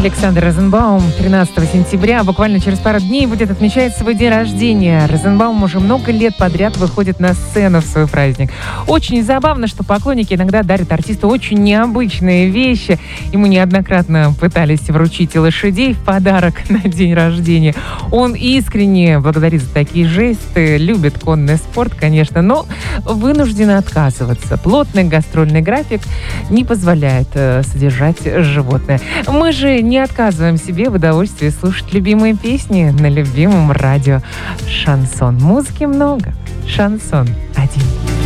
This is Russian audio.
Александр Розенбаум 13 сентября, буквально через пару дней, будет отмечать свой день рождения. Розенбаум уже много лет подряд выходит на сцену в свой праздник. Очень забавно, что поклонники иногда дарят артисту очень необычные вещи. Ему неоднократно пытались вручить лошадей в подарок на день рождения. Он искренне благодарит за такие жесты, любит конный спорт, конечно, но вынужден отказываться. Плотный гастрольный график не позволяет содержать животное. Мы же не отказываем себе в удовольствии слушать любимые песни на любимом радио «Шансон». Музыки много. «Шансон» один.